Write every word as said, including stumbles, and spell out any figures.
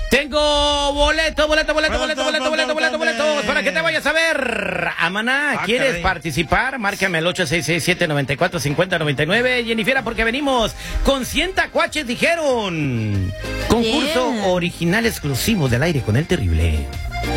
Tengo boleto, boleto, boleto, boleto, boleto, boleto, boleto, boleto, para que te vayas a ver. Amaná, Ah, ¿quieres caray. participar? Márcame al ocho seis seis siete, nueve cuatro, cinco cero nueve nueve. Jennifer, porque venimos con cien tacuaches, dijeron. Concurso Bien. original exclusivo del aire con el terrible.